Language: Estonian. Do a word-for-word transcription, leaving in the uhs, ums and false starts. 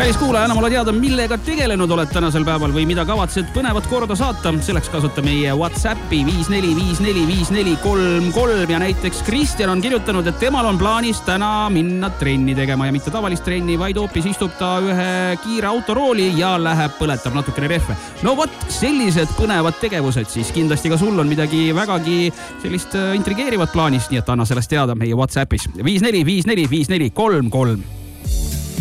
Kallis kuulaja, anna mulle teada, millega tegelenud oled tänasel päeval või mida kavatsed põnevat korda saata. Selleks kasuta meie WhatsAppi viis neli viis neli viis neli kolm kolm ja näiteks Kristjan on kirjutanud, et temal on plaanis täna minna trenni tegema ja mitte tavalist trenni, vaid hoopis istub ta ühe kiire autorooli ja läheb põletab natukene rehve. No vot, sellised põnevad tegevused, siis kindlasti ka sul on midagi vägagi sellist intrigeerivat plaanis, nii et anna sellest teada meie WhatsAppis viis neli viis neli viis neli kolm kolm.